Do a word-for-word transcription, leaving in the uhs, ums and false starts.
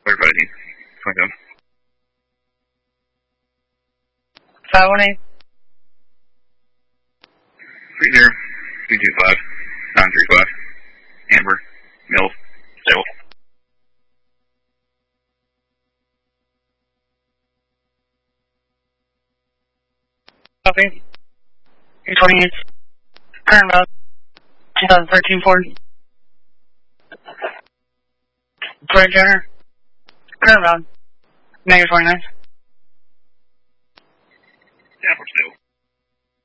Everybody. twenty-seven. five one eight. three zero. two two five. nine three five. Amber. Mills. Stable. Copy. two twenty-eight. Current route. twenty thirteen Ford. Ford Jenner. Current route. Negative twenty-nine.